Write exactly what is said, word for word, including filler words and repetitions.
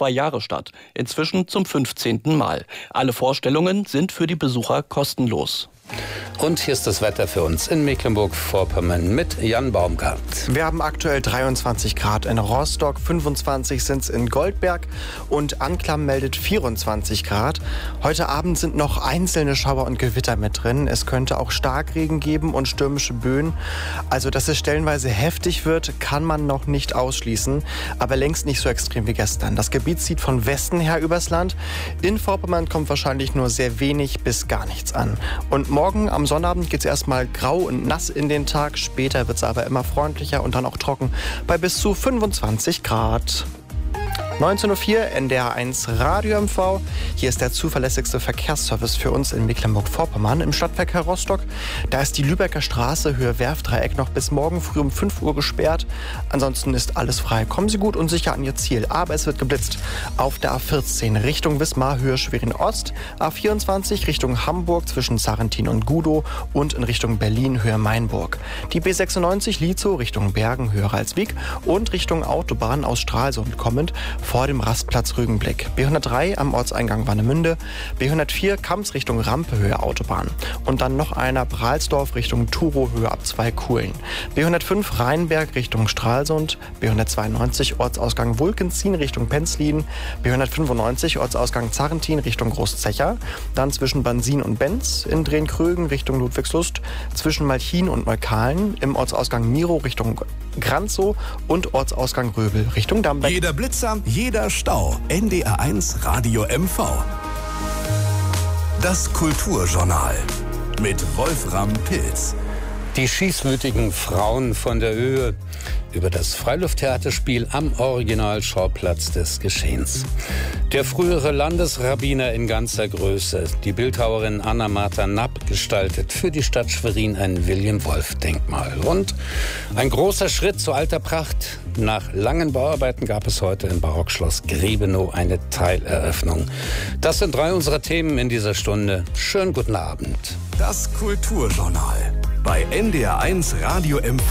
zwei Jahre statt, inzwischen zum fünfzehnten Mal. Alle Vorstellungen sind für die Besucher kostenlos. Und hier ist das Wetter für uns in Mecklenburg-Vorpommern mit Jan Baumgart. Wir haben aktuell dreiundzwanzig Grad in Rostock, fünfundzwanzig sind es in Goldberg und Anklam meldet vierundzwanzig Grad. Heute Abend sind noch einzelne Schauer und Gewitter mit drin. Es könnte auch Starkregen geben und stürmische Böen. Also, dass es stellenweise heftig wird, kann man noch nicht ausschließen, aber längst nicht so extrem wie gestern. Das Gebiet zieht von Westen her übers Land. In Vorpommern kommt wahrscheinlich nur sehr wenig bis gar nichts an. Und morgen am Sonnabend geht es erstmal grau und nass in den Tag. Später wird es aber immer freundlicher und dann auch trocken bei bis zu fünfundzwanzig Grad. neunzehn Uhr vier, N D R eins Radio M V. Hier ist der zuverlässigste Verkehrsservice für uns in Mecklenburg-Vorpommern. Im Stadtverkehr Rostock, da ist die Lübecker Straße Höhe Werftdreieck noch bis morgen früh um fünf Uhr gesperrt. Ansonsten ist alles frei. Kommen Sie gut und sicher an Ihr Ziel. Aber es wird geblitzt auf der A vierzehn Richtung Wismar Höhe Schwerin-Ost, A vierundzwanzig Richtung Hamburg zwischen Sarrentin und Gudow und in Richtung Berlin Höhe Mainburg. Die B sechsundneunzig Lietzow Richtung Bergen Höhe Ralswiek und Richtung Autobahn aus Stralsund kommend vor dem Rastplatz Rügenblick. B hundertdrei am Ortseingang Warnemünde, B hundertvier Kamps Richtung Rampe Höhe Autobahn und dann noch einer Brahlsdorf Richtung Turow Höhe ab zwei Kuhlen. B hundertfünf Rheinberg Richtung Stralsund, B hundertzweiundneunzig Ortsausgang Wulkenzien Richtung Penzlin, B hundertfünfundneunzig Ortsausgang Zarrentin Richtung Großzecher, dann zwischen Bansin und Benz in Drehn-Krögen Richtung Ludwigslust, zwischen Malchin und Neukalen, im Ortsausgang Miro Richtung Granzow und Ortsausgang Röbel Richtung Dambeck. Jeder Blitzer, jeder Stau. N D R eins Radio M V. Das Kulturjournal mit Wolfram Pilz. Die schießmütigen Frauen von der Höhe über das Freilufttheaterspiel am Originalschauplatz des Geschehens. Der frühere Landesrabbiner in ganzer Größe, die Bildhauerin Anna-Martha Napp, gestaltet für die Stadt Schwerin ein William-Wolf-Denkmal. Und ein großer Schritt zu alter Pracht. Nach langen Bauarbeiten gab es heute im Barockschloss Grebenow eine Teileröffnung. Das sind drei unserer Themen in dieser Stunde. Schönen guten Abend. Das Kulturjournal bei N D R eins Radio M V.